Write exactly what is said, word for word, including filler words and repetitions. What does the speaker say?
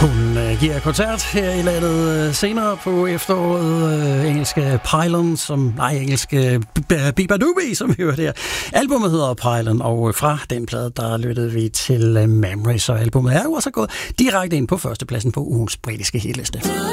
Hun øh, giver koncert her i landet øh, senere på efteråret. Øh, engelske Pylon, som, nej, engelske Bibadoobie, som vi hørte her. Albumet hedder Pylon, og fra den plade, der lyttede vi til uh, Memories, og albumet er jo også gået direkte ind på førstepladsen på ugens britiske hitliste.